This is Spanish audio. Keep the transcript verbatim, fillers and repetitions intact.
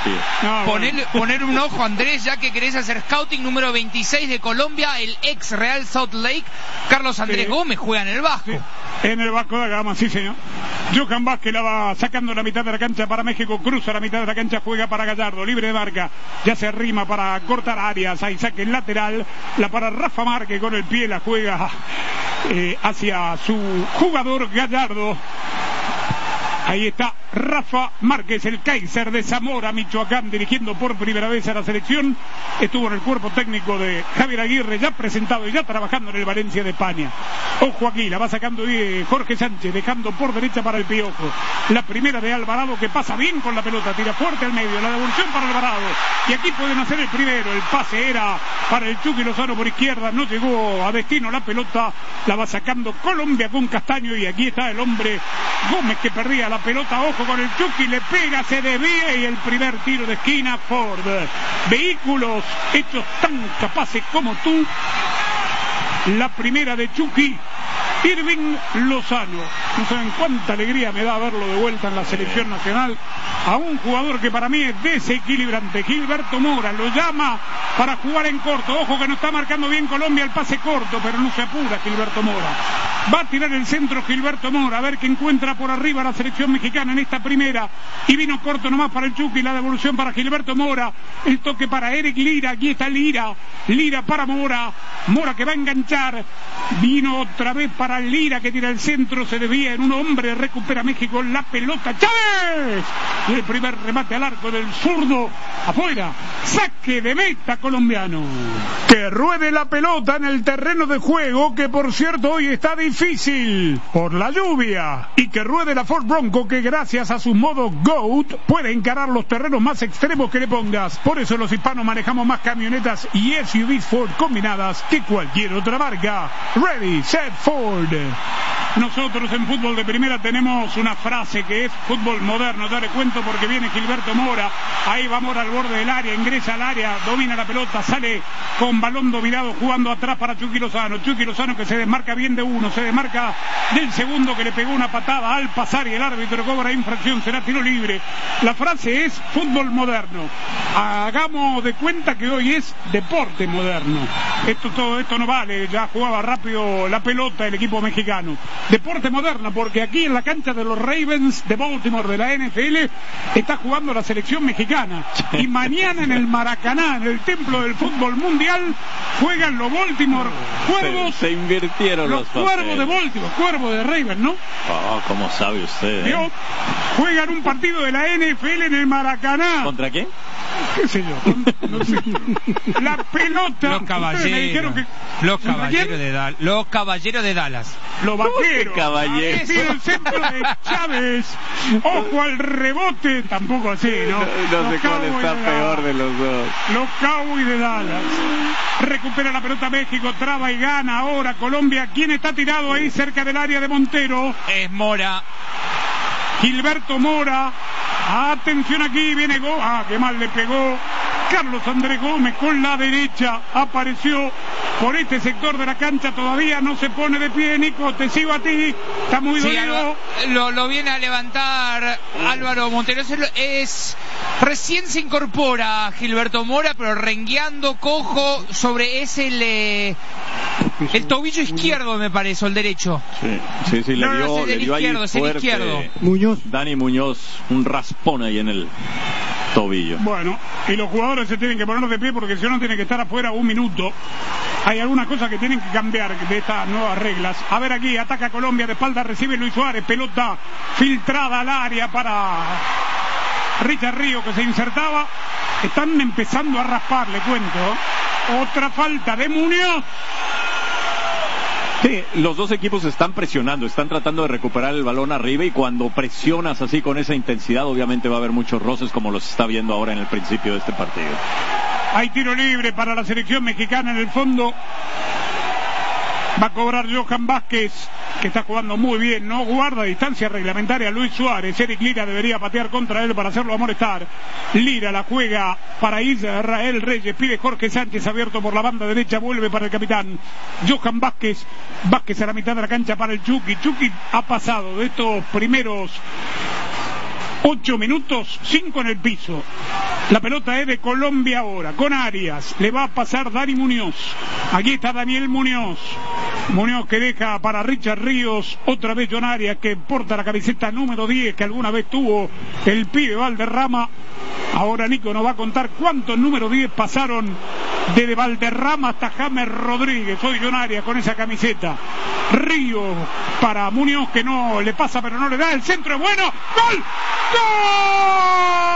partido. No, Poner, bueno. poner un ojo, Andrés, ya que querés hacer scouting. Número veintiséis de Colombia, el ex Real Salt Lake, Carlos Andrés Sí. Gómez, juega en el Vasco. Sí, en el Vasco da Gama, sí señor. Johan Vázquez la va sacando la mitad de la cancha para México, cruza la mitad de la cancha, juega para Gallardo, libre de marca, ya se arrima para cortar áreas, ahí saque el lateral, la para Rafa Márquez con el pie, la juega eh, hacia su jugador Gallardo. Ahí está Rafa Márquez, el Kaiser de Zamora, Michoacán, dirigiendo por primera vez a la selección. Estuvo en el cuerpo técnico de Javier Aguirre, ya presentado y ya trabajando en el Valencia de España. Ojo aquí, la va sacando eh, Jorge Sánchez, dejando por derecha para el Piojo. La primera de Alvarado, que pasa bien con la pelota, tira fuerte al medio, la devolución para Alvarado. Y aquí pueden hacer el primero, el pase era para el Chucky Lozano por izquierda, no llegó a destino la pelota, la va sacando Colombia con Castaño, y aquí está el hombre Gómez que perdía la pelota, ojo con el Chucky, le pega, se desvía, y el primer tiro de esquina Ford. Vehículos hechos tan capaces como tú. La primera de Chucky, Irving Lozano. No saben cuánta alegría me da verlo de vuelta en la selección nacional, a un jugador que para mí es desequilibrante. Gilberto Mora lo llama para jugar en corto. Ojo que no está marcando bien Colombia el pase corto, pero no se apura Gilberto Mora. Va a tirar el centro Gilberto Mora, a ver qué encuentra por arriba la selección mexicana en esta primera. Y vino corto nomás para el Chucky, la devolución para Gilberto Mora. El toque para Eric Lira, aquí está Lira. Lira para Mora. Mora que va a enganchar. Vino otra vez para Lira, que tira el centro, se desvía en un hombre, recupera México la pelota. ¡Chávez! Y el primer remate al arco del zurdo, afuera. Saque de meta colombiano. Que ruede la pelota en el terreno de juego, que por cierto hoy está difícil por la lluvia. Y que ruede la Ford Bronco, que gracias a su modo GOAT puede encarar los terrenos más extremos que le pongas. Por eso los hispanos manejamos más camionetas y S U Vs Ford combinadas que cualquier otra marca. Ready, set, Ford. Nosotros en Fútbol de Primera tenemos una frase que es fútbol moderno. Ya le cuento porque viene Gilberto Mora. Ahí va Mora al borde del área, ingresa al área, domina la pelota, sale con balón dominado, jugando atrás para Chucky Lozano. Chucky Lozano que se desmarca bien de uno, se desmarca del segundo, que le pegó una patada al pasar, y el árbitro cobra infracción, será tiro libre. La frase es fútbol moderno. Hagamos de cuenta que hoy es deporte moderno. Esto, todo esto no vale, ya jugaba rápido la pelota el equipo mexicano. Deporte moderno, porque aquí en la cancha de los Ravens de Baltimore de la N F L está jugando la selección mexicana, y mañana en el Maracaná, en el templo del fútbol mundial, juegan los Baltimore Cuervos. Se, se invirtieron los, los Cuervos de Baltimore, Cuervos de Ravens, ¿no? Oh, ¿cómo sabe usted? ¿Vio? ¿Eh? Juegan un partido de la N F L en el Maracaná. ¿Contra quién? ¿Qué sé yo? No sé. La pelota. Los caballeros. Me dijeron que... Los caballeros de Dallas. Los caballeros de Dallas. Los vaqueros. Caballero. Ha sido el centro de Chávez. Ojo al rebote. Tampoco así, ¿no? No, no sé cuál está peor de los dos. Los Cowboys de Dallas. Recupera la pelota México, traba y gana ahora Colombia. ¿Quién está tirado ahí cerca del área de Montero? Es Mora. Gilberto Mora. Atención aquí, viene Go. Ah, qué mal le pegó. Carlos Andrés Gómez con la derecha. Apareció por este sector de la cancha. Todavía no se pone de pie. Nico, te sigo a ti. Está muy Sí, dolido. lo, lo viene a levantar Álvaro Montero. Es, es recién se incorpora Gilberto Mora, pero rengueando, cojo sobre ese le, el tobillo izquierdo, me parece, o el derecho. Sí, sí, sí, le No, no, dio, no, es el le dio izquierdo, ahí es el fuerte izquierdo. Muñoz. Dani Muñoz, un raspón ahí en el tobillo. Bueno, y los jugadores se tienen que poner de pie, porque si no tienen que estar afuera un minuto. Hay algunas cosas que tienen que cambiar de estas nuevas reglas. A ver aquí, ataca Colombia, de espalda recibe Luis Suárez, pelota filtrada al área para Richard Río, que se insertaba. Están empezando a raspar, le cuento. Otra falta de Muñoz. Sí, los dos equipos están presionando, están tratando de recuperar el balón arriba, y cuando presionas así con esa intensidad, obviamente va a haber muchos roces, como los está viendo ahora en el principio de este partido. Hay tiro libre para la selección mexicana en el fondo. Va a cobrar Johan Vázquez, que está jugando muy bien, no guarda distancia reglamentaria Luis Suárez. Eric Lira debería patear contra él para hacerlo amonestar. Lira la juega para Israel Reyes, pide Jorge Sánchez, abierto por la banda derecha, vuelve para el capitán Johan Vázquez. Vázquez a la mitad de la cancha para el Chucky. Chucky ha pasado de estos primeros ocho minutos, cinco en el piso. La pelota es de Colombia ahora, con Arias. Le va a pasar Dani Muñoz. Aquí está Daniel Muñoz. Muñoz que deja para Richard Ríos. Otra vez John Arias, que porta la camiseta número diez que alguna vez tuvo el pibe Valderrama. Ahora Nico nos va a contar cuántos número diez pasaron desde Valderrama hasta James Rodríguez. Hoy John Arias con esa camiseta. Ríos para Muñoz, que no le pasa pero no le da. El centro es bueno. ¡Gol! ¡Gol!